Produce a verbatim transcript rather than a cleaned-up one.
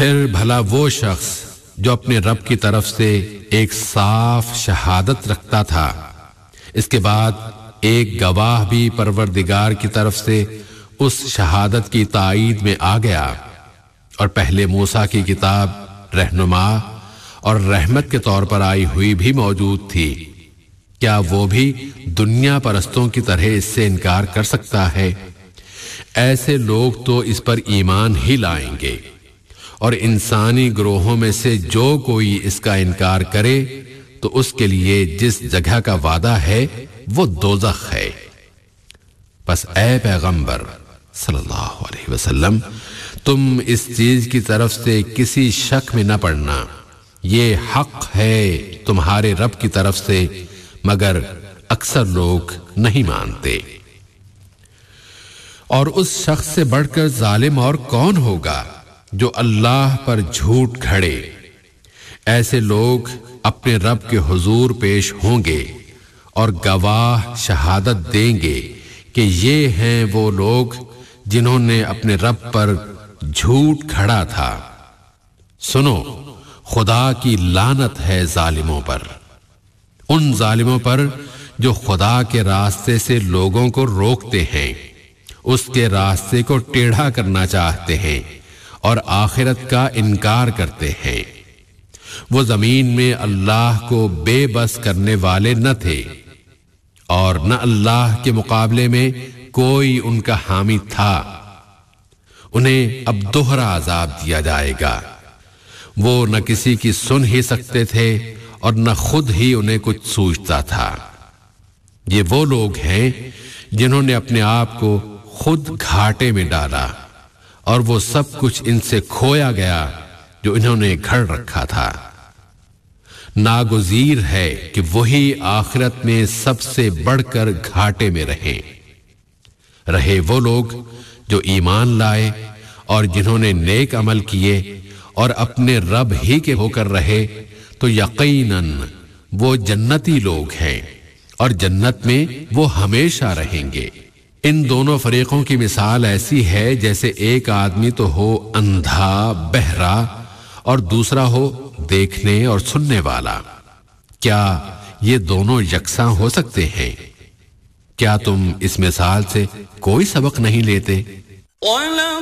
پھر بھلا وہ شخص جو اپنے رب کی طرف سے ایک صاف شہادت رکھتا تھا، اس کے بعد ایک گواہ بھی پروردگار کی طرف سے اس شہادت کی تائید میں آ گیا، اور پہلے موسیٰ کی کتاب رہنما اور رحمت کے طور پر آئی ہوئی بھی موجود تھی، کیا وہ بھی دنیا پرستوں کی طرح اس سے انکار کر سکتا ہے؟ ایسے لوگ تو اس پر ایمان ہی لائیں گے، اور انسانی گروہوں میں سے جو کوئی اس کا انکار کرے تو اس کے لیے جس جگہ کا وعدہ ہے وہ دوزخ ہے۔ پس اے پیغمبر صلی اللہ علیہ وسلم، تم اس چیز کی طرف سے کسی شک میں نہ پڑنا، یہ حق ہے تمہارے رب کی طرف سے، مگر اکثر لوگ نہیں مانتے۔ اور اس شخص سے بڑھ کر ظالم اور کون ہوگا جو اللہ پر جھوٹ گھڑے؟ ایسے لوگ اپنے رب کے حضور پیش ہوں گے اور گواہ شہادت دیں گے کہ یہ ہیں وہ لوگ جنہوں نے اپنے رب پر جھوٹ گھڑا تھا۔ سنو، خدا کی لعنت ہے ظالموں پر، ان ظالموں پر جو خدا کے راستے سے لوگوں کو روکتے ہیں، اس کے راستے کو ٹیڑھا کرنا چاہتے ہیں اور آخرت کا انکار کرتے ہیں۔ وہ زمین میں اللہ کو بے بس کرنے والے نہ تھے، اور نہ اللہ کے مقابلے میں کوئی ان کا حامی تھا۔ انہیں اب دوہرا عذاب دیا جائے گا۔ وہ نہ کسی کی سن ہی سکتے تھے اور نہ خود ہی انہیں کچھ سوچتا تھا۔ یہ وہ لوگ ہیں جنہوں نے اپنے آپ کو خود گھاٹے میں ڈالا، اور وہ سب کچھ ان سے کھویا گیا جو انہوں نے گھڑ رکھا تھا۔ ناگزیر ہے کہ وہی آخرت میں سب سے بڑھ کر گھاٹے میں رہیں۔ رہے وہ لوگ جو ایمان لائے اور جنہوں نے نیک عمل کیے اور اپنے رب ہی کے ہو کر رہے، تو یقیناً وہ جنتی لوگ ہیں، اور جنت میں وہ ہمیشہ رہیں گے۔ ان دونوں فریقوں کی مثال ایسی ہے جیسے ایک آدمی تو ہو اندھا بہرا اور دوسرا ہو دیکھنے اور سننے والا۔ کیا یہ دونوں یکساں ہو سکتے ہیں؟ کیا تم اس مثال سے کوئی سبق نہیں لیتے؟